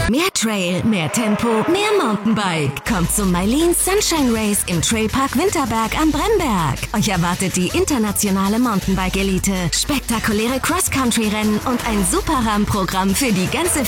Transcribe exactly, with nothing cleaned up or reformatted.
Mehr Trail, mehr Tempo, mehr Mountainbike. Kommt zum Mylene Sunshine Race im Trailpark Winterberg am Bremberg. Euch erwartet die internationale Mountainbike-Elite, spektakuläre Cross-Country-Rennen und ein super Rahmenprogramm für die ganze